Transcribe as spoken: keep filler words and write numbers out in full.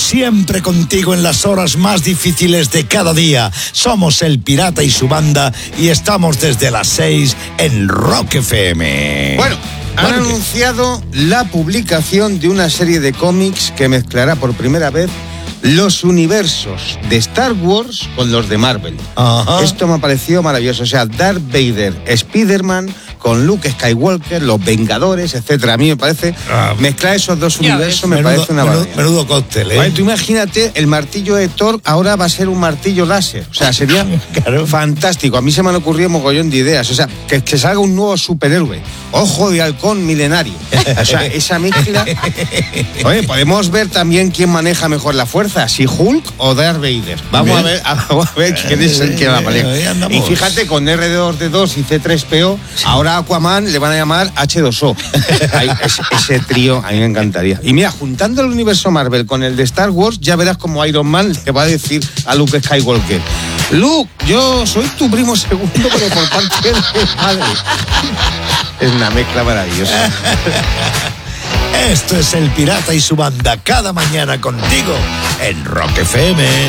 siempre contigo en las horas más difíciles de cada día. Somos El Pirata y su banda y estamos desde las seis en Rock F M. Bueno, han bueno, anunciado que... la publicación de una serie de cómics que mezclará por primera vez los universos de Star Wars con los de Marvel. Ajá. Esto me ha parecido maravilloso. O sea, Darth Vader, Spider-Man con Luke Skywalker, los Vengadores, etcétera. A mí me parece ah, mezclar esos dos universos me menudo, parece una menudo, barbaridad. Menudo cóctel, ¿eh? Vale, tú imagínate, el martillo de Thor ahora va a ser un martillo láser. O sea, sería claro. fantástico. A mí se me han ocurrido mogollón de ideas. O sea, que, que salga un nuevo superhéroe. Ojo de halcón milenario. O sea, esa mezcla... Oye, podemos ver también quién maneja mejor la fuerza, si Hulk o Darth Vader. Vamos a ver, vamos a ver quién es el que la maneja. Y fíjate, con R dos D dos y C tres P O, ahora Aquaman le van a llamar H dos O. Ay, ese, ese trío a mí me encantaría. Y mira, juntando el universo Marvel con el de Star Wars, ya verás como Iron Man le va a decir a Luke Skywalker: Luke, yo soy tu primo segundo, pero por parte de madre. Es una mezcla maravillosa. Esto es El Pirata y su banda, cada mañana contigo en Rock F M.